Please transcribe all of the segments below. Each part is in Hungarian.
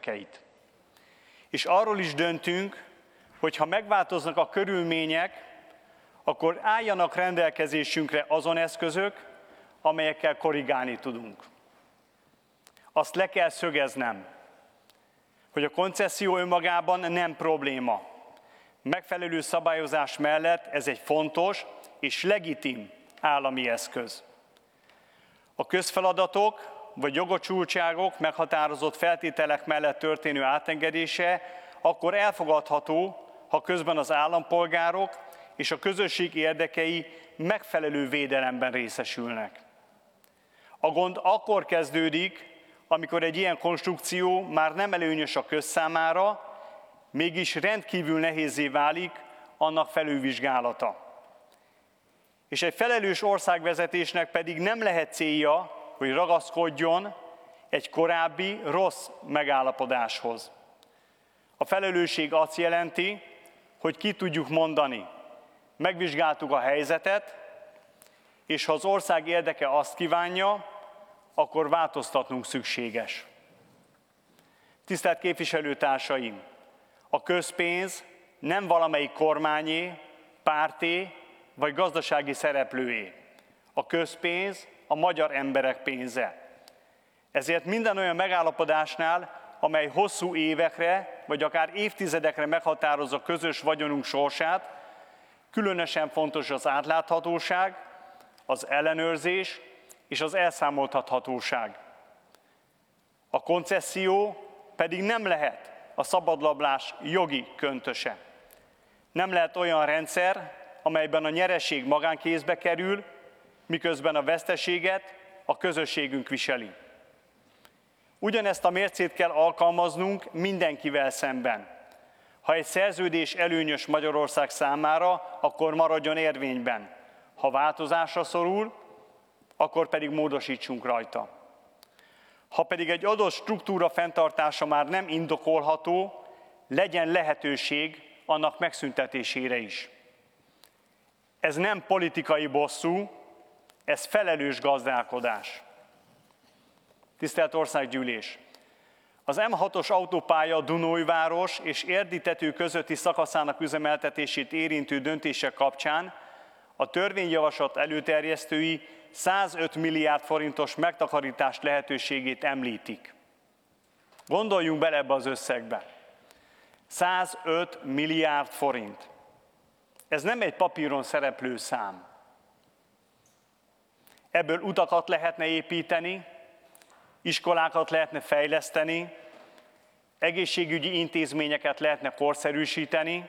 érdekeit. És arról is döntünk, hogy ha megváltoznak a körülmények, akkor álljanak rendelkezésünkre azon eszközök, amelyekkel korrigálni tudunk. Azt le kell szögeznem, hogy a koncesszió önmagában nem probléma. Megfelelő szabályozás mellett ez egy fontos és legitim állami eszköz. A közfeladatok vagy jogosultságok meghatározott feltételek mellett történő átengedése akkor elfogadható, ha közben az állampolgárok és a közösség érdekei megfelelő védelemben részesülnek. A gond akkor kezdődik, amikor egy ilyen konstrukció már nem előnyös a közszámára, mégis rendkívül nehézzé válik annak felülvizsgálata. És egy felelős országvezetésnek pedig nem lehet célja, hogy ragaszkodjon egy korábbi rossz megállapodáshoz. A felelősség azt jelenti, hogy ki tudjuk mondani. Megvizsgáltuk a helyzetet, és ha az ország érdeke azt kívánja, akkor változtatnunk szükséges. Tisztelt képviselőtársaim! A közpénz nem valamelyik kormányé, párté vagy gazdasági szereplőé. A közpénz a magyar emberek pénze. Ezért minden olyan megállapodásnál, amely hosszú évekre vagy akár évtizedekre meghatározza közös vagyonunk sorsát, különösen fontos az átláthatóság, az ellenőrzés és az elszámoltathatóság. A koncesszió pedig nem lehet a szabadrablás jogi köntöse. Nem lehet olyan rendszer, amelyben a nyereség magánkézbe kerül, miközben a veszteséget a közösségünk viseli. Ugyanezt a mércét kell alkalmaznunk mindenkivel szemben. Ha egy szerződés előnyös Magyarország számára, akkor maradjon érvényben. Ha változásra szorul, akkor pedig módosítsunk rajta. Ha pedig egy adott struktúra fenntartása már nem indokolható, legyen lehetőség annak megszüntetésére is. Ez nem politikai bosszú, ez felelős gazdálkodás. Tisztelt Országgyűlés! Az M6-os autópálya Dunaújváros és Érdi-tető közötti szakaszának üzemeltetését érintő döntések kapcsán a törvényjavaslat előterjesztői 105 milliárd forintos megtakarítás lehetőségét említik. Gondoljunk bele ebbe az összegbe. 105 milliárd forint. Ez nem egy papíron szereplő szám. Ebből utakat lehetne építeni, iskolákat lehetne fejleszteni, egészségügyi intézményeket lehetne korszerűsíteni,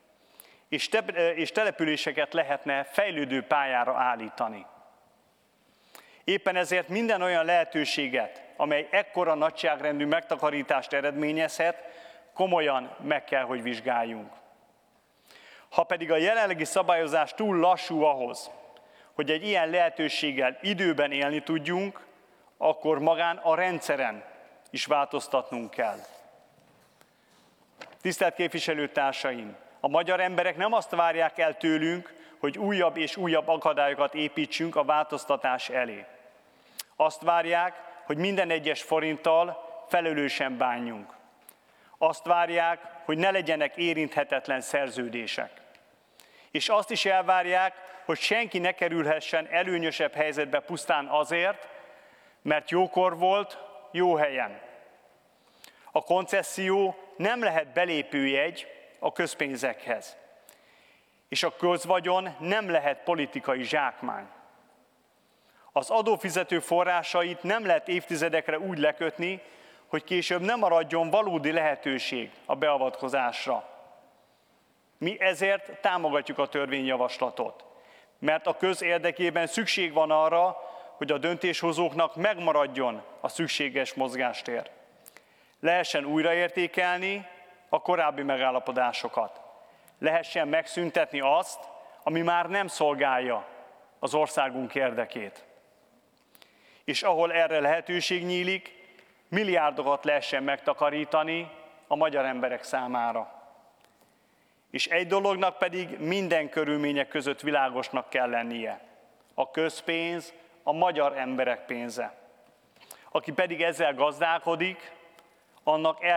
és településeket lehetne fejlődő pályára állítani. Éppen ezért minden olyan lehetőséget, amely ekkora nagyságrendű megtakarítást eredményezhet, komolyan meg kell, hogy vizsgáljunk. Ha pedig a jelenlegi szabályozás túl lassú ahhoz, hogy egy ilyen lehetőséggel időben élni tudjunk, akkor magán a rendszeren is változtatnunk kell. Tisztelt képviselőtársaim! A magyar emberek nem azt várják el tőlünk, hogy újabb és újabb akadályokat építsünk a változtatás elé. Azt várják, hogy minden egyes forinttal felelősen bánjunk. Azt várják, hogy ne legyenek érinthetetlen szerződések. És azt is elvárják, hogy senki ne kerülhessen előnyösebb helyzetbe pusztán azért, mert jókor volt, jó helyen. A koncesszió nem lehet belépőjegy a közpénzekhez. És a közvagyon nem lehet politikai zsákmány. Az adófizető forrásait nem lehet évtizedekre úgy lekötni, hogy később nem maradjon valódi lehetőség a beavatkozásra. Mi ezért támogatjuk a törvényjavaslatot, mert a köz érdekében szükség van arra, hogy a döntéshozóknak megmaradjon a szükséges mozgástér. Lehessen újraértékelni a korábbi megállapodásokat. Lehessen megszüntetni azt, ami már nem szolgálja az országunk érdekét. És ahol erre lehetőség nyílik, milliárdokat lehessen megtakarítani a magyar emberek számára. És egy dolognak pedig minden körülmények között világosnak kell lennie. A közpénz a magyar emberek pénze. Aki pedig ezzel gazdálkodik, annak el